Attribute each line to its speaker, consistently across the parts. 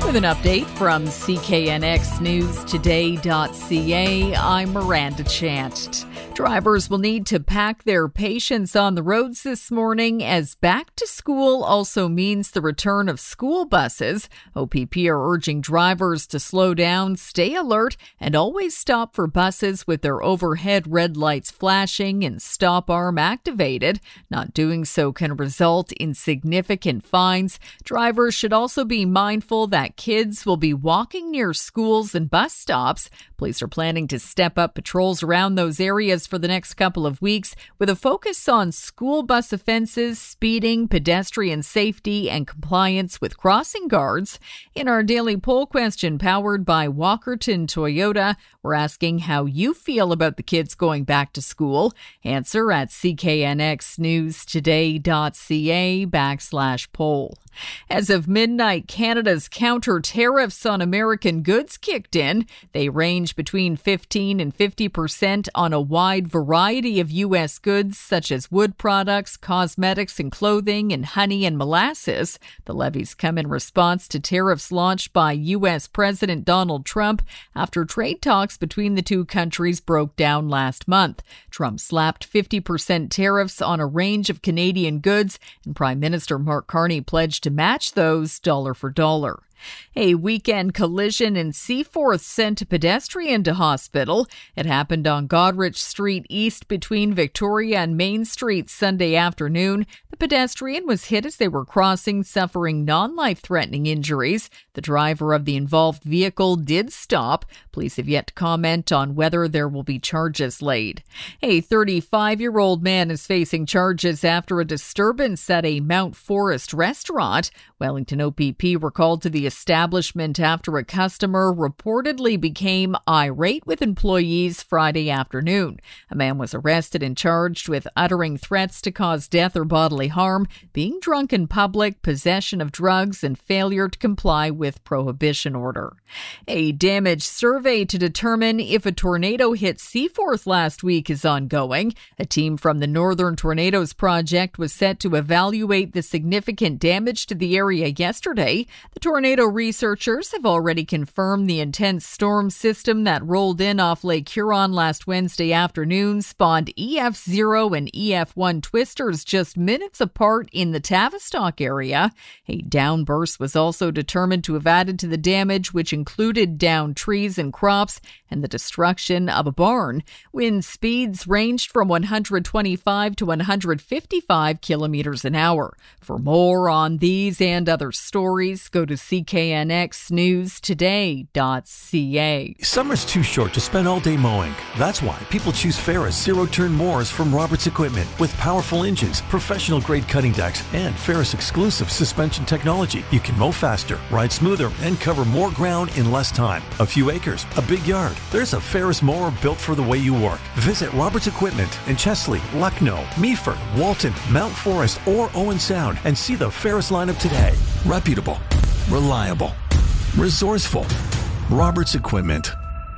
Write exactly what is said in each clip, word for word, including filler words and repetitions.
Speaker 1: With an update from C K N X News Today dot C A, I'm Miranda Chant. Drivers will need to pack their patience on the roads this morning as back to school also means the return of school buses. O P P are urging drivers to slow down, stay alert, and always stop for buses with their overhead red lights flashing and stop arm activated. Not doing so can result in significant fines. Drivers should also be mindful that kids will be walking near schools and bus stops. Police are planning to step up patrols around those areas for the next couple of weeks with a focus on school bus offenses, speeding, pedestrian safety, and compliance with crossing guards. In our daily poll question powered by Walkerton Toyota, we're asking how you feel about the kids going back to school. Answer at C K N X News Today dot C A backslash poll. As of midnight, Canada's counter tariffs on American goods kicked in. They range between fifteen and fifty percent on a wide variety of U S goods such as wood products, cosmetics and clothing, and honey and molasses. The levies come in response to tariffs launched by U S President Donald Trump after trade talks between the two countries broke down last month. Trump slapped fifty percent tariffs on a range of Canadian goods, and Prime Minister Mark Carney pledged to match those dollar for dollar. A weekend collision in Seaforth sent a pedestrian to hospital. It happened on Goderich Street East between Victoria and Main Street Sunday afternoon. The pedestrian was hit as they were crossing, suffering non-life-threatening injuries. The driver of the involved vehicle did stop. Police have yet to comment on whether there will be charges laid. A thirty-five-year-old man is facing charges after a disturbance at a Mount Forest restaurant. Wellington O P P were called to the establishment after a customer reportedly became irate with employees Friday afternoon. A man was arrested and charged with uttering threats to cause death or bodily harm, being drunk in public, possession of drugs, and failure to comply with prohibition order. A damage survey to determine if a tornado hit Seaforth last week is ongoing. A team from the Northern Tornadoes Project was set to evaluate the significant damage to the area yesterday. The tornado researchers have already confirmed the intense storm system that rolled in off Lake Huron last Wednesday afternoon spawned E F zero and E F one twisters just minutes apart in the Tavistock area. A downburst was also determined to have added to the damage, which included downed trees and crops and the destruction of a barn. Wind speeds ranged from one hundred twenty-five to one hundred fifty-five kilometers an hour. For more on these and other stories, go to C K N X News Today dot C A.
Speaker 2: Summer's too short to spend all day mowing. That's why people choose Ferris zero-turn mowers from Roberts Equipment. With powerful engines, professional-grade cutting decks, and Ferris-exclusive suspension technology, you can mow faster, ride smoother, and cover more ground in less time. A few acres, a big yard. There's a Ferris mower built for the way you work. Visit Roberts Equipment in Chesley, Lucknow, Meaford, Walton, Mount Forest, or Owen Sound and see the Ferris lineup today. Reputable, reliable, resourceful. Roberts Equipment.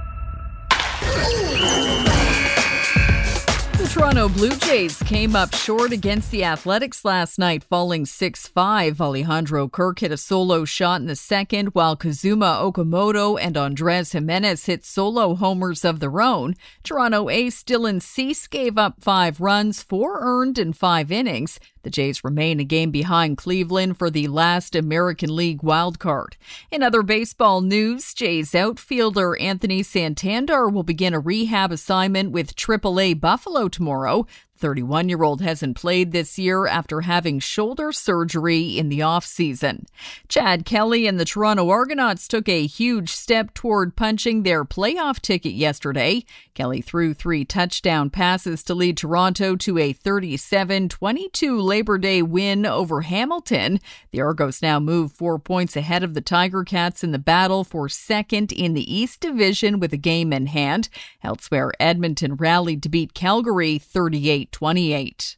Speaker 1: The Toronto Blue Jays came up short against the Athletics last night, falling six five. Alejandro Kirk hit a solo shot in the second, while Kazuma Okamoto and Andres Jimenez hit solo homers of their own. Toronto ace Dylan Cease gave up five runs, four earned in five innings. The Jays remain a game behind Cleveland for the last American League wildcard. In other baseball news, Jays outfielder Anthony Santander will begin a rehab assignment with triple A Buffalo tomorrow. thirty-one-year-old hasn't played this year after having shoulder surgery in the offseason. Chad Kelly and the Toronto Argonauts took a huge step toward punching their playoff ticket yesterday. Kelly threw three touchdown passes to lead Toronto to a thirty-seven twenty-two Labor Day win over Hamilton. The Argos now move four points ahead of the Tiger Cats in the battle for second in the East Division with a game in hand. Elsewhere, Edmonton rallied to beat Calgary thirty-eight twenty-eight.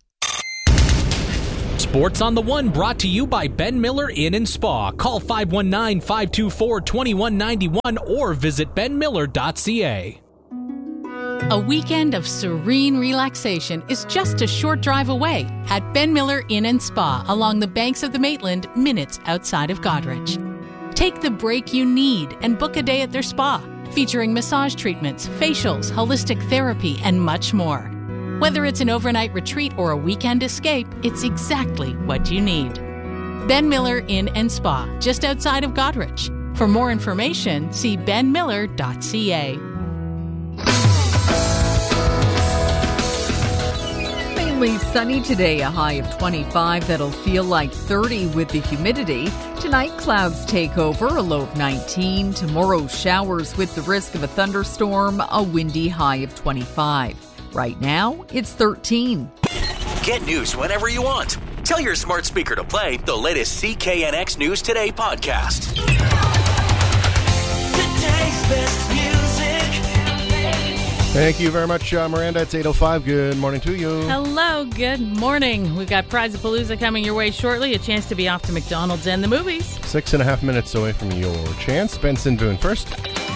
Speaker 3: Sports on the One brought to you by Ben Miller Inn and Spa. Call five one nine, five two four, two one nine one or visit ben miller dot c a.
Speaker 4: A weekend of serene relaxation is just a short drive away at Ben Miller Inn and Spa along the banks of the Maitland, minutes outside of Goderich. Take the break you need and book a day at their spa, featuring massage treatments, facials, holistic therapy, and much more. Whether it's an overnight retreat or a weekend escape, it's exactly what you need. Ben Miller Inn and Spa, just outside of Goderich. For more information, see ben miller dot c a.
Speaker 1: Mainly sunny today, a high of twenty-five that'll feel like thirty with the humidity. Tonight, clouds take over, a low of nineteen. Tomorrow, showers with the risk of a thunderstorm, a windy high of twenty-five. Right now, it's thirteen.
Speaker 5: Get news whenever you want. Tell your smart speaker to play the latest C K N X News Today podcast.
Speaker 6: Today's best music.
Speaker 7: Thank you very much, uh, Miranda. It's eight oh five. Good morning to you.
Speaker 8: Hello, good morning. We've got Prize-a-Palooza coming your way shortly. A chance to be off to McDonald's and the movies.
Speaker 7: Six and a half minutes away from your chance. Benson Boone first.